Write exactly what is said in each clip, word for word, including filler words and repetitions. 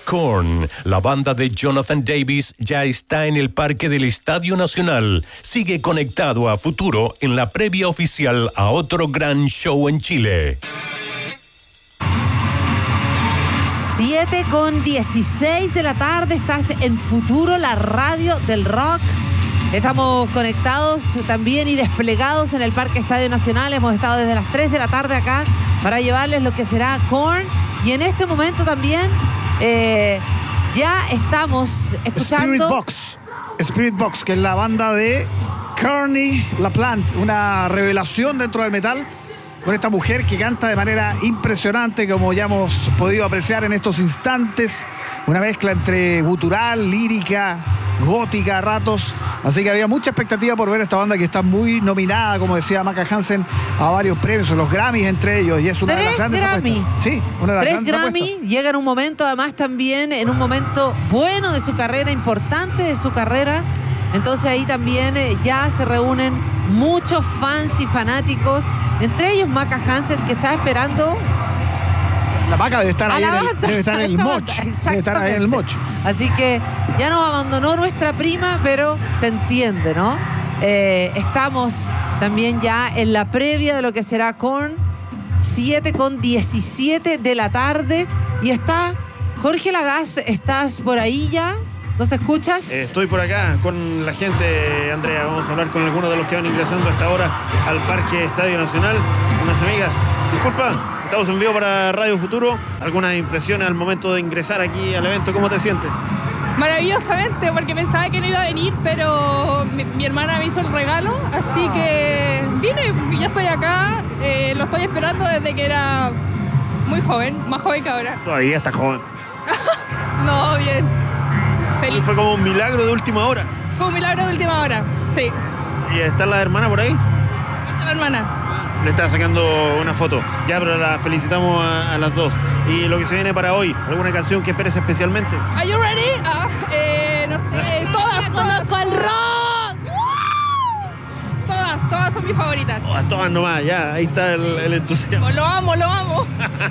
Korn, la banda de Jonathan Davis, ya está en el parque del Estadio Nacional. Sigue conectado a Futuro en la previa oficial a otro gran show en Chile. siete con dieciséis de la tarde, estás en Futuro, la radio del rock. Estamos conectados también y desplegados en el Parque Estadio Nacional. Hemos estado desde las tres de la tarde acá para llevarles lo que será Korn. Y en este momento también eh, ya estamos escuchando... Spirit Box. Spirit Box, que es la banda de Courtney LaPlante, una revelación dentro del metal, con esta mujer que canta de manera impresionante, como ya hemos podido apreciar en estos instantes. Una mezcla entre gutural, lírica, gótica a ratos. Así que había mucha expectativa por ver esta banda que está muy nominada, como decía Maca Hansen, a varios premios, los Grammys entre ellos. Y es una Tres de las grandes Grammy. apuestas. Sí, una de las Tres grandes Grammy, apuestas. llega en un momento, además también en un momento bueno de su carrera, importante de su carrera. Entonces ahí también eh, ya se reúnen muchos fans y fanáticos, entre ellos Maca Hansen, que está esperando... La Maca debe estar a ahí la en el, banda, debe estar en el esta moch. banda, Debe estar ahí en el moch. Así que ya nos abandonó nuestra prima, pero se entiende, ¿no? Eh, estamos también ya en la previa de lo que será Korn, siete con diecisiete de la tarde. Y está Jorge Lagaz, ¿estás por ahí ya? ¿Nos escuchas? Estoy por acá con la gente, Andrea. Vamos a hablar con algunos de los que van ingresando hasta ahora al Parque Estadio Nacional. Unas amigas. Disculpa, estamos en vivo para Radio Futuro. ¿Algunas impresiones al momento de ingresar aquí al evento? ¿Cómo te sientes? Maravillosamente, porque pensaba que no iba a venir, pero mi, mi hermana me hizo el regalo, así que vine, ya estoy acá. Eh, lo estoy esperando desde que era muy joven, más joven que ahora. Todavía está joven. No, bien. Feliz. Fue como un milagro de última hora. Fue un milagro de última hora, sí. ¿Y está la hermana por ahí? Está la hermana. Le está sacando una foto. Ya, pero la felicitamos a, a las dos. Y lo que se viene para hoy, ¿alguna canción que esperes especialmente? Are you ready? Ah, eh, no sé, todas, todas. ¡Conozco el rock! Todas, todas son mis favoritas. Todas, todas nomás, ya, ahí está el, el entusiasmo. Lo amo, lo amo.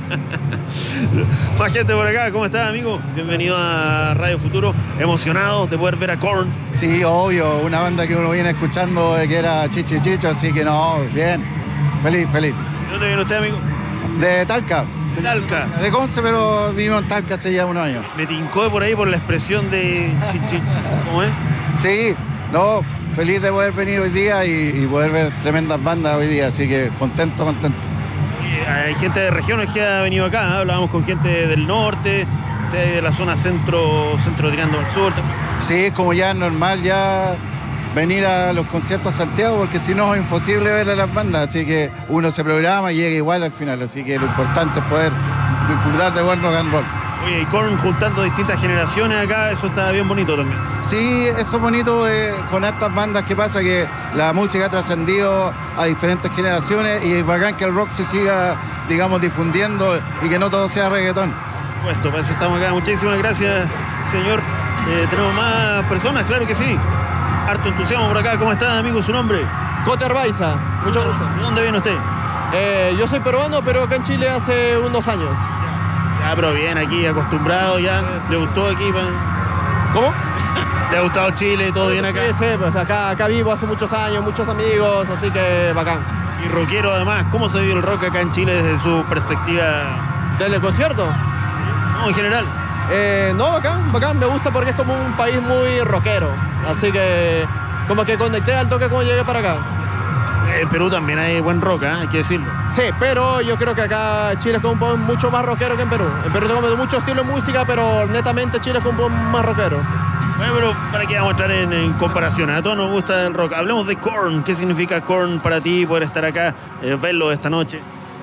Más gente por acá, ¿cómo estás, amigo? Bienvenido a Radio Futuro. Emocionado de poder ver a Korn. Sí, obvio, una banda que uno viene escuchando de que era Chichi Chicho, así que no, bien, feliz, feliz. ¿De dónde viene usted, amigo? De Talca. De Talca. De Conce, pero vivo en Talca hace ya unos años. Me tincó por ahí por la expresión de chichi. ¿Cómo es? Sí, no, feliz de poder venir hoy día y, y poder ver tremendas bandas hoy día, así que contento, contento. Y hay gente de regiones que ha venido acá, ¿eh? Hablábamos con gente del norte, ustedes de la zona centro, centro tirando al sur. Sí, como ya es normal ya venir a los conciertos a Santiago, porque si no es imposible ver a las bandas, así que uno se programa y llega igual al final, así que lo importante es poder disfrutar de buen rock and roll. Oye, y Korn juntando distintas generaciones acá, eso está bien bonito también. Sí, eso es bonito eh, con estas bandas que pasa que la música ha trascendido a diferentes generaciones y es bacán que el rock se siga, digamos, difundiendo y que no todo sea reggaetón. Por supuesto, para eso estamos acá. Muchísimas gracias, señor. Eh, tenemos más personas, claro que sí. Harto entusiasmo por acá. ¿Cómo está, amigo? ¿Su nombre? Coter Baiza, mucho gusto. ¿De dónde viene usted? Eh, yo soy peruano, pero acá en Chile hace unos años. Ya, pero bien, aquí acostumbrado ya. ¿Le gustó aquí? ¿Cómo? ¿Le ha gustado Chile? ¿Todo bien acá? Sí, sí, pues acá, acá vivo hace muchos años, muchos amigos, así que bacán. Y rockero además, ¿cómo se vive el rock acá en Chile desde su perspectiva? ¿Del concierto? No, en general. Eh, no, bacán, bacán, me gusta porque es como un país muy rockero, así que como que conecté al toque cuando llegué para acá. En Perú también hay buen rock, ¿eh? Hay que decirlo. Sí, pero yo creo que acá Chile es como un poco mucho más rockero que en Perú. En Perú tenemos muchos estilos de música, pero netamente Chile es como un poco más rockero. Bueno, pero ¿para qué vamos a estar en, en comparación? A todos nos gusta el rock. Hablemos de Korn. ¿Qué significa Korn para ti, poder estar acá, eh, verlo esta noche?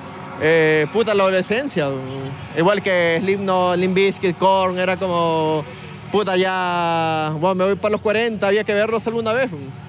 Eh, puta, la adolescencia. Igual que Slipknot, Limp Bizkit, Korn, era como... Puta, ya... Bueno, me voy para los cuarenta, había que verlos alguna vez.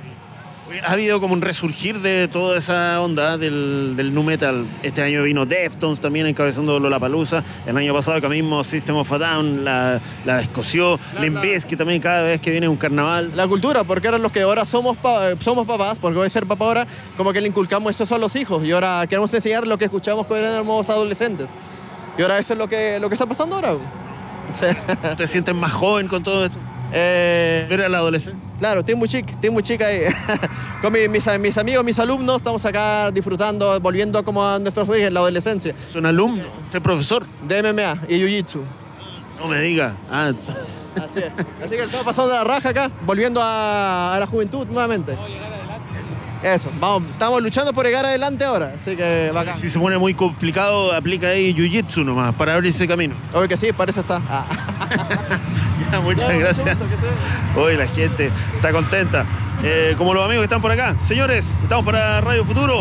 Ha habido como un resurgir de toda esa onda del, del nu metal. Este año vino Deftones también encabezando Lollapalooza. El año pasado acá mismo System of a Down la, la descoció. Limp Bizkit también cada vez que viene un carnaval. La cultura, porque eran los que ahora somos, pa somos papás, porque voy a ser papá ahora, como que le inculcamos eso a los hijos. Y ahora queremos enseñar lo que escuchamos cuando éramos adolescentes. Y ahora eso es lo que, lo que está pasando ahora. Sí. ¿Te sientes más joven con todo esto? Eh, ¿Ver a la adolescencia? claro, Team Buchic, Team Buchic ahí. Con mi- mis, mis amigos, mis alumnos, estamos acá disfrutando, volviendo como a nuestros orígenes, la adolescencia. ¿Son alumno? ¿Usted es profesor? De M M A y Jiu-Jitsu. No me diga. Ah, Así es. Así que estamos pasando la raja acá, volviendo a, a la juventud nuevamente. Eso, vamos, estamos luchando por llegar adelante ahora, así que bacán. si se pone muy complicado, aplica ahí jiu-jitsu nomás para abrir ese camino. Obvio que sí, para eso está. Ah. Ya, muchas Ya, gracias. mucho gusto, que Hoy la gente está contenta. Eh, como los amigos que están por acá. Señores, estamos para Radio Futuro.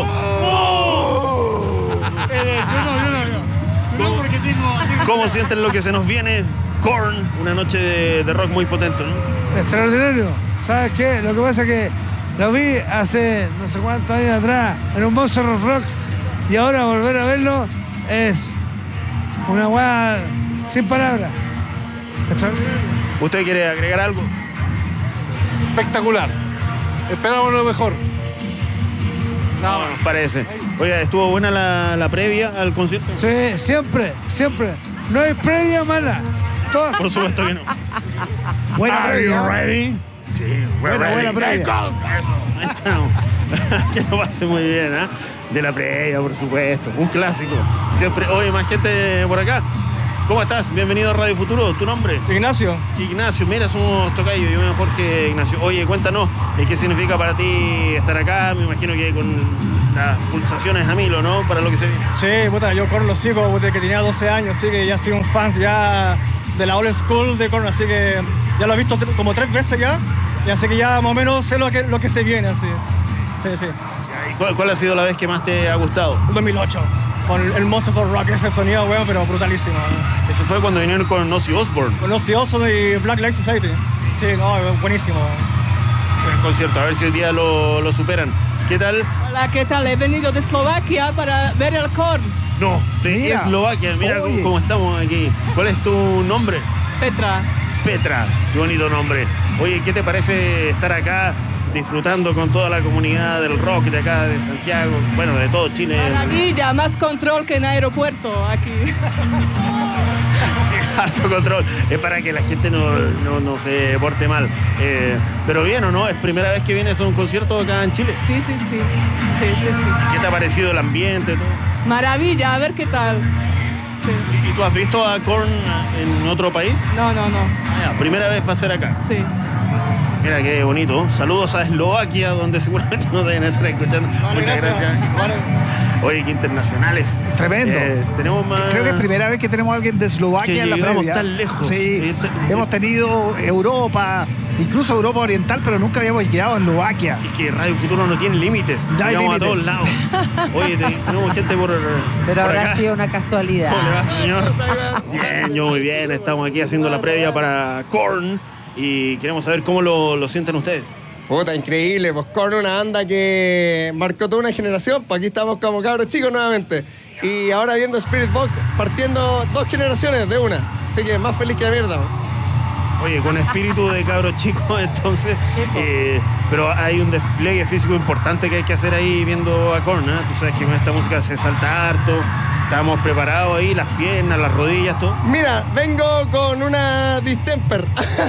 ¿Cómo, ¿Cómo sienten lo que se nos viene? Korn, una noche de, de rock muy potente, ¿no? Extraordinario. ¿Sabes qué? Lo que pasa es que lo vi hace no sé cuántos años atrás en un Monster of Rock y ahora volver a verlo es una weá sin palabras. Extraordinario. ¿Usted quiere agregar algo? Espectacular. Esperamos lo mejor. No, nos parece. Oiga, ¿estuvo buena la, la previa al concierto? Sí, siempre, siempre. No hay previa mala. Todas. Por supuesto que no. Buena previa. ready? Sí, Buena, buena previa. Eso, ahí estamos. Que lo pase muy bien, ¿eh? De la previa, por supuesto. Un clásico. Siempre. Oye, más gente por acá. ¿Cómo estás? Bienvenido a Radio Futuro. ¿Tu nombre? Ignacio. Ignacio, mira, somos tocayos. Yo me llamo Jorge Ignacio. Oye, cuéntanos, ¿qué significa para ti estar acá? Me imagino que con las pulsaciones a milo, ¿no? Para lo que se viene. Sí, puta, yo Korn lo sigo desde que tenía doce años, así que ya soy un fan ya de la old school de Korn, así que ya lo he visto como tres veces ya, y así que ya más o menos sé lo que, lo que se viene, así. Sí, sí. ¿Y cuál, cuál ha sido la vez que más te ha gustado? dos mil ocho, con el Monsters of Rock, ese sonido, weón, pero brutalísimo. ¿no? Ese fue cuando vinieron con Ozzy Osbourne. Con Ozzy Osbourne y Black Lives Society. Sí, no, buenísimo. El concierto, a ver si hoy día lo, lo superan. ¿Qué tal? Hola, ¿qué tal? He venido de Eslovaquia para ver el Korn. No, de Mira. Eslovaquia. Mira cómo, Oye. cómo estamos aquí. ¿Cuál es tu nombre? Petra. Petra. Qué bonito nombre. Oye, ¿qué te parece estar acá disfrutando con toda la comunidad del rock de acá, de Santiago? Bueno, de todo Chile. Maravilla, más control que en aeropuerto aquí. Harto control. Es para que la gente no, no, no se porte mal. Eh, pero bien, ¿o no? Es primera vez que vienes a un concierto acá en Chile. Sí, sí, sí. Sí, sí, sí. ¿Qué te ha parecido el ambiente? Todo? Maravilla, a ver qué tal. Sí. ¿Y, y tú has visto a Korn en otro país? No, no, no. Ah, ya, primera vez va a ser acá. Sí. Mira qué bonito. Saludos a Eslovaquia, donde seguramente nos deben estar escuchando. Vale, Muchas gracias. Vale. Oye, qué internacionales. Tremendo. Eh, tenemos más. Creo que es primera vez que tenemos a alguien de Eslovaquia Que en la llegamos previa. tan lejos. Sí, Eh, te- hemos tenido Europa, incluso Europa Oriental, pero nunca habíamos llegado a Eslovaquia. Es que Radio Futuro no tiene límites. No hay Llegamos límites. a todos lados. Oye, te- tenemos gente por, Pero por habrá acá. sido una casualidad. ¿Cómo le va, señor? Bien, yo muy bien. Estamos aquí haciendo la previa para Korn y queremos saber cómo lo, lo sienten ustedes. Puta, increíble, pues Korn, una banda que marcó toda una generación, pues aquí estamos como cabros chicos nuevamente. Y ahora viendo Spirit Box, partiendo dos generaciones de una. Así que más feliz que la mierda. pues. Oye, con espíritu de cabros chicos, entonces, eh, pero hay un despliegue físico importante que hay que hacer ahí viendo a Korn, ¿eh? Tú sabes que con esta música se salta harto, estamos preparados ahí, las piernas, las rodillas, todo. Mira, vengo con una distemper.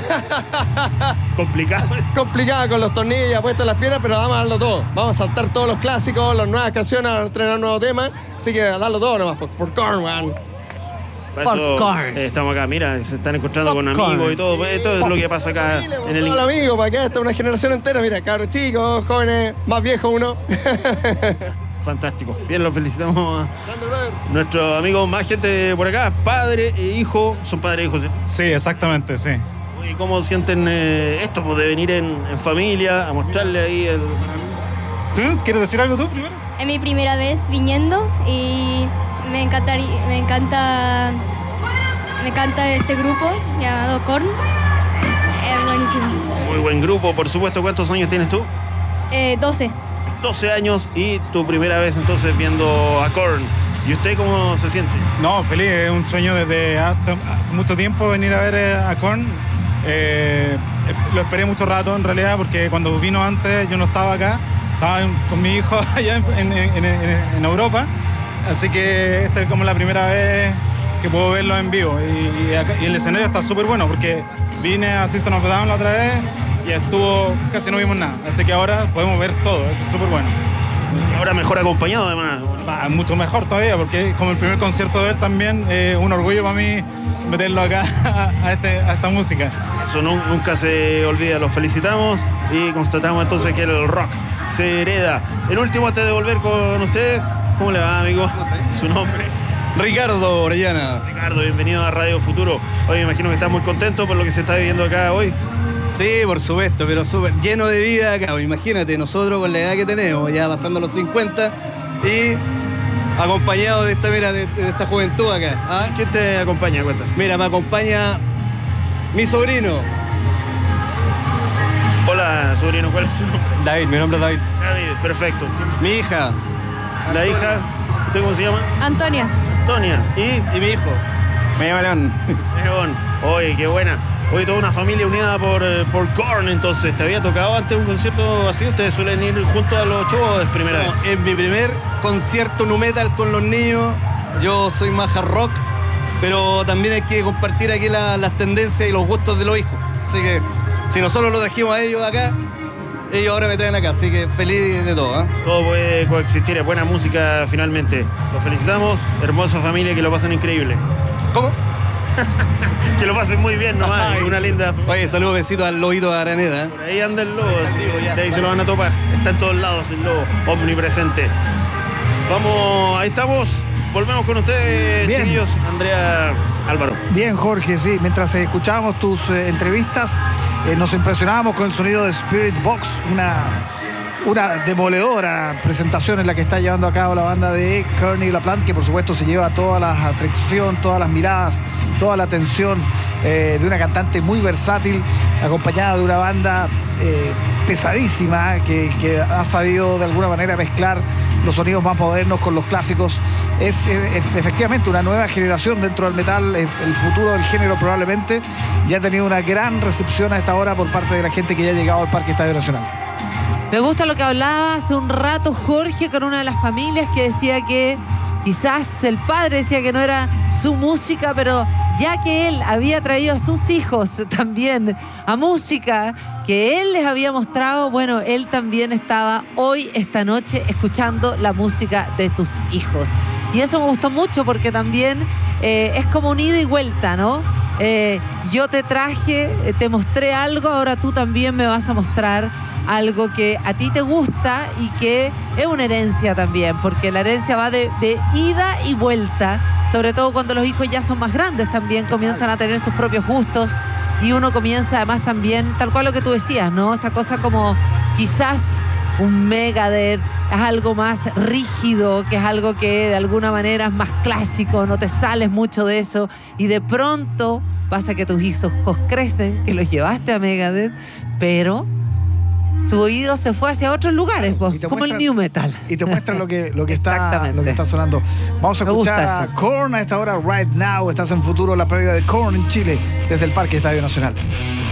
Complicado. Complicada con los tornillos ya puestos en las piernas, pero vamos a darlo todo. Vamos a saltar todos los clásicos, las nuevas canciones, a estrenar nuevos temas. Así que a darlo todo nomás, por, por Korn, man. Para eso, Korn. eh, estamos acá, mira, se están encontrando con Korn. amigos y todo. Esto es lo que pasa acá en el Todo el amigo, para que esta una generación entera. Mira, cabros chicos, jóvenes, más viejos uno. Fantástico. Bien, lo felicitamos a nuestros amigos, más gente por acá, padre e hijo. Son padre e hijos, ¿sí? Sí, exactamente, sí. ¿Y cómo sienten eh, esto pues, de venir en, en familia a mostrarle ahí el... ¿Tú quieres decir algo tú primero? Es mi primera vez viniendo y me encantaría, me encanta, me encanta este grupo llamado Korn. Es buenísimo. Muy buen grupo, por supuesto. ¿Cuántos años tienes tú? Eh, doce. doce años y tu primera vez entonces viendo a Korn. ¿Y usted cómo se siente? No, feliz, es un sueño desde hace hace mucho tiempo venir a ver eh, a Korn. Eh, eh, lo esperé mucho rato en realidad porque cuando vino antes yo no estaba acá, estaba en- con mi hijo allá en, en- en- en- en Europa, así que esta es como la primera vez que que puedo verlo en vivo. Y, y, acá, y el escenario está súper bueno porque vine a System of a Down la otra vez y estuvo, casi no vimos nada. Así que ahora podemos ver todo, eso es súper bueno. Ahora mejor acompañado además. Ah, mucho mejor todavía, porque como el primer concierto de él también, eh, un orgullo para mí meterlo acá a, este, a esta música. Eso no, nunca se olvida, los felicitamos y constatamos entonces que el rock se hereda. El último antes de volver con ustedes, ¿cómo le va, amigo? ¿Su nombre? Ricardo Orellana. Ricardo, bienvenido a Radio Futuro. Hoy me imagino que está muy contento por lo que se está viviendo acá hoy. Sí, por supuesto, pero súper lleno de vida acá. Imagínate, nosotros con la edad que tenemos, ya pasando los cincuenta y acompañado de esta, mira, de, de esta juventud acá. ¿Ah? ¿Quién te acompaña? Cuenta. Mira, me acompaña mi sobrino. Hola, sobrino, ¿cuál es su nombre? David, mi nombre es David. David, perfecto. Mi hija. La Antonia. hija, ¿usted cómo se llama? Antonia. Antonia. ¿Y? Y mi hijo. Me llama León. León. Oye, qué buena. Hoy toda una familia unida por, eh, por Korn, entonces. ¿Te había tocado antes un concierto así? ¿Ustedes suelen ir juntos a los shows? ¿Es primera No, vez? es mi primer concierto nu metal con los niños. Yo soy más hard rock, pero también hay que compartir aquí la, las tendencias y los gustos de los hijos. Así que si nosotros lo trajimos a ellos acá, ellos ahora me traen acá. Así que feliz de todo. ¿eh? Todo puede coexistir, es buena música finalmente. Los felicitamos, hermosa familia, que lo pasen increíble. ¿Cómo? Que lo pasen muy bien nomás, Ay. una linda. Oye, saludos, besitos al lobito de Araneda. ¿eh? Por ahí anda el lobo, así, de ahí se lo van a topar. Está en todos lados el lobo, omnipresente. Vamos, ahí estamos. Volvemos con ustedes, Bien. chiquillos. Andrea, Álvaro. Bien, Jorge, sí. Mientras eh, escuchábamos tus eh, entrevistas, eh, nos impresionábamos con el sonido de Spirit Box, una, una demoledora presentación en la que está llevando a cabo la banda de Kearney LaPlante, que por supuesto se lleva toda la atracción, todas las miradas, toda la atención eh, de una cantante muy versátil, acompañada de una banda eh, pesadísima, que, que ha sabido de alguna manera mezclar los sonidos más modernos con los clásicos. Es, eh, efectivamente una nueva generación dentro del metal, eh, el futuro del género probablemente, y ha tenido una gran recepción a esta hora por parte de la gente que ya ha llegado al Parque Estadio Nacional. Me gusta lo que hablaba hace un rato Jorge con una de las familias que decía que quizás el padre decía que no era su música, pero ya que él había traído a sus hijos también a música que él les había mostrado, bueno, él también estaba hoy, esta noche, escuchando la música de tus hijos. Y eso me gustó mucho porque también eh, es como un ida y vuelta, ¿no? Eh, yo te traje, eh, te mostré algo, ahora tú también me vas a mostrar algo que a ti te gusta y que es una herencia también, porque la herencia va de, de ida y vuelta, sobre todo cuando los hijos ya son más grandes también, comienzan a tener sus propios gustos y uno comienza además también, tal cual lo que tú decías, ¿no? Esta cosa como quizás un Megadeth es algo más rígido, que es algo que de alguna manera es más clásico, no te sales mucho de eso y de pronto pasa que tus hijos crecen, que los llevaste a Megadeth, pero su oído se fue hacia otros lugares, pues, como muestran, el new metal. Y te muestran lo que, lo, que está, lo que está sonando. Vamos a Me escuchar gusta a eso. Korn a esta hora, right now. Estás en Futuro, la previa de Korn en Chile, desde el Parque Estadio Nacional.